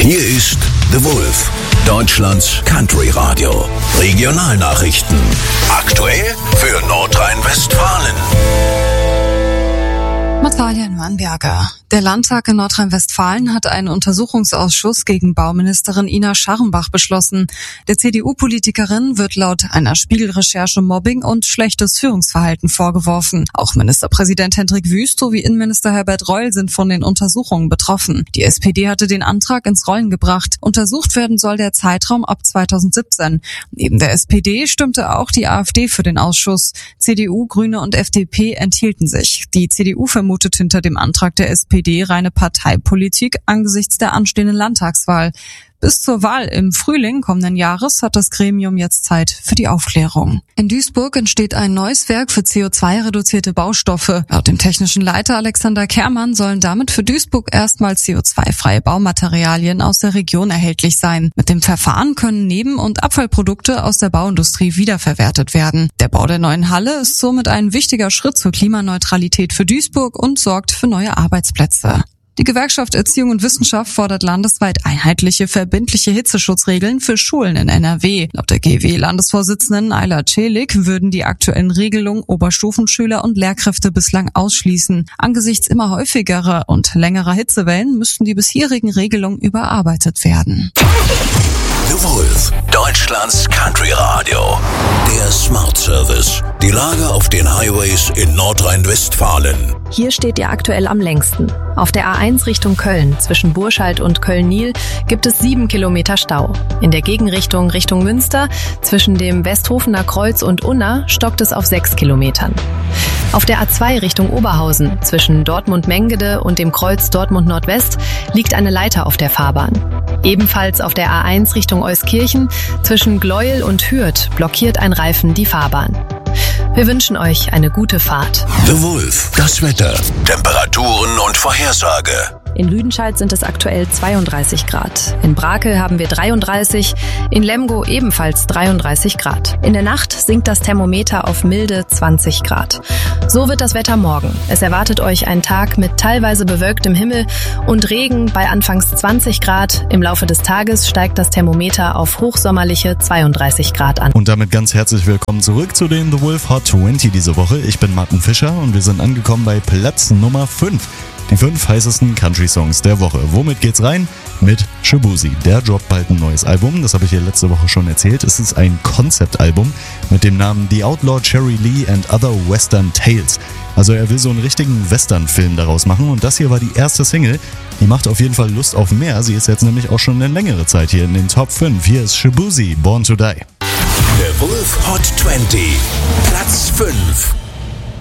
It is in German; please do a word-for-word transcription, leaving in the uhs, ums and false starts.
Hier ist The Wolf, Deutschlands Country Radio. Regionalnachrichten. Aktuell für Nordrhein-Westfalen. Natalia Nürnberger. Der Landtag in Nordrhein-Westfalen hat einen Untersuchungsausschuss gegen Bauministerin Ina Scharrenbach beschlossen. Der C D U-Politikerin wird laut einer Spiegel-Recherche Mobbing und schlechtes Führungsverhalten vorgeworfen. Auch Ministerpräsident Hendrik Wüst sowie Innenminister Herbert Reul sind von den Untersuchungen betroffen. Die S P D hatte den Antrag ins Rollen gebracht. Untersucht werden soll der Zeitraum ab zweitausendsiebzehn. Neben der S P D stimmte auch die AfD für den Ausschuss. C D U, Grüne und F D P enthielten sich. Die C D U vermutet hinter dem Antrag der S P D reine Parteipolitik angesichts der anstehenden Landtagswahl. Bis zur Wahl im Frühling kommenden Jahres hat das Gremium jetzt Zeit für die Aufklärung. In Duisburg entsteht ein neues Werk für C O zwei reduzierte Baustoffe. Laut dem technischen Leiter Alexander Kermann sollen damit für Duisburg erstmal C O zwei freie Baumaterialien aus der Region erhältlich sein. Mit dem Verfahren können Neben- und Abfallprodukte aus der Bauindustrie wiederverwertet werden. Der Bau der neuen Halle ist somit ein wichtiger Schritt zur Klimaneutralität für Duisburg und sorgt für neue Arbeitsplätze. Die Gewerkschaft Erziehung und Wissenschaft fordert landesweit einheitliche, verbindliche Hitzeschutzregeln für Schulen in N R W. Laut der G W Landesvorsitzenden Ayla Celik würden die aktuellen Regelungen Oberstufenschüler und Lehrkräfte bislang ausschließen. Angesichts immer häufigerer und längerer Hitzewellen müssten die bisherigen Regelungen überarbeitet werden. The Wolf, Deutschlands Country Radio. Der Smart Service. Die Lage auf den Highways in Nordrhein-Westfalen. Hier steht ihr aktuell am längsten. Auf der A eins Richtung Köln zwischen Burscheid und Köln-Nil gibt es sieben Kilometer Stau. In der Gegenrichtung Richtung Münster zwischen dem Westhofener Kreuz und Unna stockt es auf sechs Kilometern. Auf der A zwei Richtung Oberhausen zwischen Dortmund-Mengede und dem Kreuz Dortmund-Nordwest liegt eine Leiter auf der Fahrbahn. Ebenfalls auf der A eins Richtung Euskirchen zwischen Gleuel und Hürth blockiert ein Reifen die Fahrbahn. Wir wünschen euch eine gute Fahrt. The Wolf, das Wetter, Temperaturen und Vorhersage. In Lüdenscheid sind es aktuell zweiunddreißig Grad. In Brakel haben wir dreiunddreißig, in Lemgo ebenfalls dreiunddreißig Grad. In der Nacht sinkt das Thermometer auf milde zwanzig Grad. So wird das Wetter morgen. Es erwartet euch ein Tag mit teilweise bewölktem Himmel und Regen bei anfangs zwanzig Grad. Im Laufe des Tages steigt das Thermometer auf hochsommerliche zweiunddreißig Grad an. Und damit ganz herzlich willkommen zurück zu den The Wolf Hot zwanzig diese Woche. Ich bin Martin Fischer und wir sind angekommen bei Platz Nummer fünf. Die fünf heißesten Country-Songs der Woche. Womit geht's rein? Mit Shaboozey. Der droppt bald ein neues Album. Das habe ich hier letzte Woche schon erzählt. Es ist ein Konzeptalbum mit dem Namen The Outlaw Cherry Lee and Other Western Tales. Also er will so einen richtigen Western-Film daraus machen und das hier war die erste Single. Die macht auf jeden Fall Lust auf mehr. Sie ist jetzt nämlich auch schon eine längere Zeit hier in den Top fünf. Hier ist Shaboozey, Born to Die. The Wolf Hot zwanzig, Platz fünf.